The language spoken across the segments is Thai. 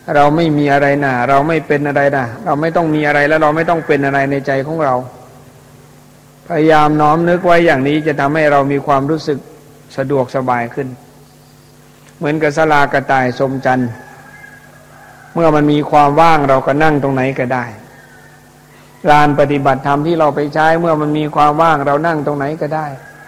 เราไม่มีอะไรนะเราไม่เป็นอะไรนะเราไม่ต้องมีอะไรแล้วเราไม่ต้องเป็นอะไรในใจของเราพยายามน้อมนึกไว้อย่างนี้จะทำให้เรามีความรู้สึกสะดวกสบายขึ้นเหมือนกับศาลากระต่ายชมจันทร์เมื่อมันมีความว่างเราก็นั่งตรงไหนก็ได้ลานปฏิบัติธรรมที่เราไปใช้เมื่อมันมีความว่างเรานั่งตรงไหนก็ได้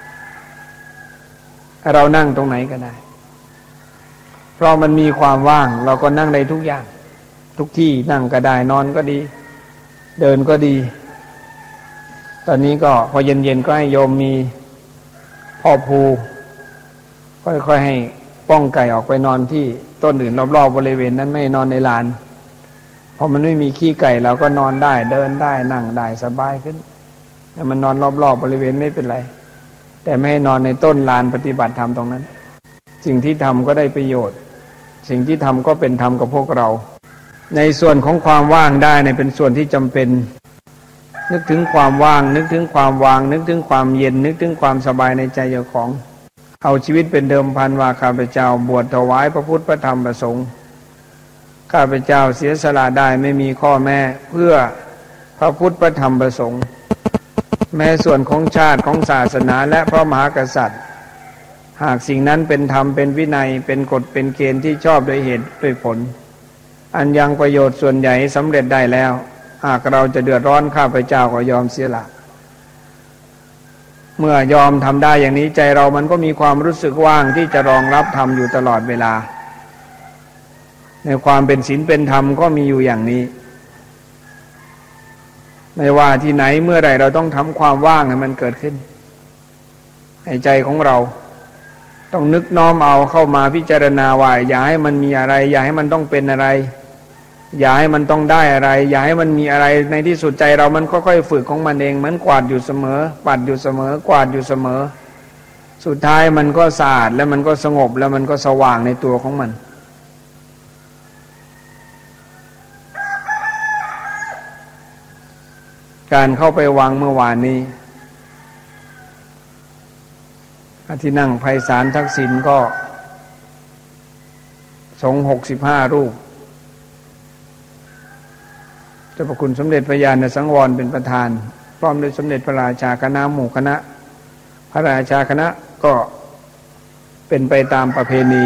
เรานั่งตรงไหนก็ได้เพราะมันมีความว่างเราก็นั่งได้ทุกอย่างทุกที่นั่งก็ได้นอนก็ดีเดินก็ดีตอนนี้ก็พอเย็นๆก็ให้โยมมีพ่อภูค่อยๆให้ป้องไก่ออกไปนอนที่ต้นอื่นรอบๆบริเวณนั้นไม่นอนในลานเพราะมันไม่มีขี้ไก่เราก็นอนได้เดินได้นั่งได้สบายขึ้นแต่มันนอนรอบๆบริเวณไม่เป็นไรแต่ไม่ให้นอนในต้นลานปฏิบัติธรรมตรงนั้นสิ่งที่ทำก็ได้ประโยชน์สิ่งที่ทำก็เป็นธรรมกับพวกเราในส่วนของความว่างได้เนี่ยเป็นส่วนที่จำเป็นนึกถึงความว่างนึกถึงความวางนึกถึงความเย็นนึกถึงความสบายในใจเจ้าของเอาชีวิตเป็นเดิมพันว่าข้าพเจ้าบวชถวายพระพุทธพระธรรมพระสงฆ์ข้าพเจ้าเสียสละได้ไม่มีข้อแม้เพื่อพระพุทธพระธรรมพระสงฆ์แม้ส่วนของชาติของศาสนาและพระมหากษัตริย์หากสิ่งนั้นเป็นธรรมเป็นวินัยเป็นกฎเป็นเกณฑ์ที่ชอบโดยเหตุโดยผลอันยังประโยชน์ส่วนใหญ่สำเร็จได้แล้วหากเราจะเดือดร้อนข้าพเจ้าก็ยอมเสียละเมื่อยอมทำได้อย่างนี้ใจเรามันก็มีความรู้สึกว่างที่จะรองรับธรรมอยู่ตลอดเวลาในความเป็นศีลเป็นธรรมก็มีอยู่อย่างนี้ไม่ว่าที่ไหนเมื่อไรเราต้องทำความว่างให้มันเกิดขึ้นในใจของเราต้องนึกน้อมเอาเข้ามาพิจารณาว่าอย่าให้มันมีอะไรอย่าให้มันต้องเป็นอะไรอย่าให้มันต้องได้อะไรอย่าให้มันมีอะไรในที่สุดใจเรามันค่อยๆฝึกของมันเองเหมือนกวาดอยู่เสมอปัดอยู่เสมอกวาดอยู่เสมอสุดท้ายมันก็สะอาดแล้วมันก็สงบแล้วมันก็สว่างในตัวของมันการเข้าไปวังเมื่อวานนี้ที่นั่งไพศาลทักษิณก็สงฆ์65 รูปเจ้าพระคุณสมเด็จพระญาณสังวรเป็นประธานพร้อมด้วยสมเด็จพระราชาคณะหมู่คณะพระราชาคณะก็เป็นไปตามประเพณี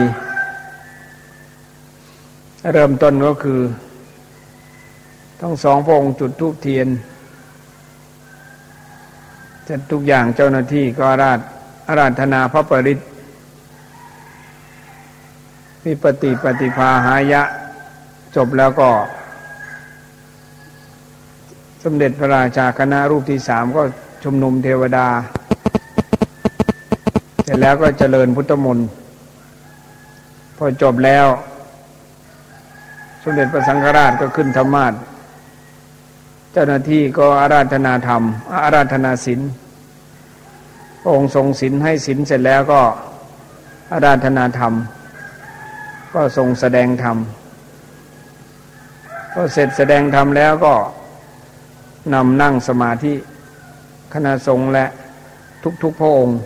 เริ่มต้นก็คือทั้งสองพระองค์จุดธูปเทียนเสร็จทุกอย่างเจ้าหน้าที่ก็อาราธนาพระปริตรวิปติปฏิภาหายะจบแล้วก็สมเด็จพระราชาคณะรูปที่3ก็ชุมนุมเทวดาเสร็จแล้วก็เจริญพุทธมนต์พอจบแล้วสมเด็จพระสังฆราชก็ขึ้นธรรมาสน์เจ้าหน้าที่ก็อาราธนาธรรมอาราธนาศีลพระองค์ทรงศีลให้ศีลเสร็จแล้วก็อาราธนาธรรมก็ทรงแสดงธรรมพอเสร็จแสดงธรรมแล้วก็นำนั่งสมาธิคณะสงฆ์และทุกพระองค์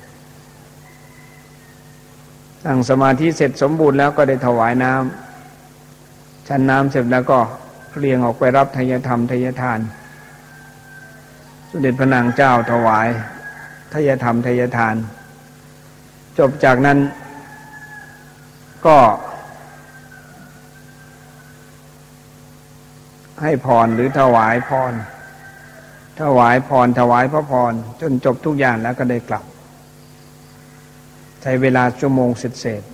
นั่งสมาธิเสร็จสมบูรณ์แล้วก็ได้ถวายน้ำฉันน้ำเสร็จแล้วก็เรียงออกไปรับทายธรรมทายทานสมเด็จพระนางเจ้าถวายทายธรรมทายทานจบจากนั้นก็ให้พรหรือถวายพรถวายพระพรจนจบทุกอย่างแล้วก็ได้กลับใช้เวลาชั่วโมงเศษ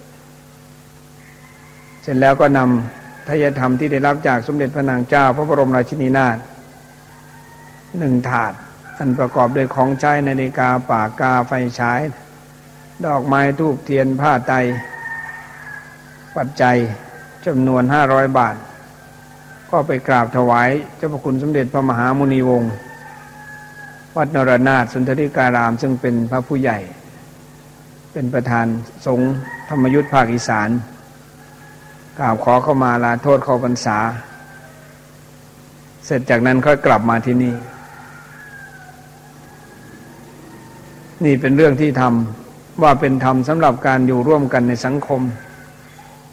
เสร็จแล้วก็นำทายธรรมที่ได้รับจากสมเด็จพระนางเจ้าพระบรมราชินีนาถ1 ถาดอันประกอบด้วยของใช้นาฬิกาปากกาไฟฉายดอกไม้ธูปเทียนผ้าไตรปัจจัยจำนวน500 บาทก็ไปกราบถวายเจ้าพระคุณสมเด็จพระมหามุนีวงศ์วัดนรนาถสุนทรีการามซึ่งเป็นพระผู้ใหญ่เป็นประธานสงฆ์ธรรมยุทธภาคอีสานกราบขอเข้ามาลาโทษเข้าพรรษาเสร็จจากนั้นค่อยกลับมาที่นี่นี่เป็นเรื่องที่ทำว่าเป็นธรรมสำหรับการอยู่ร่วมกันในสังคม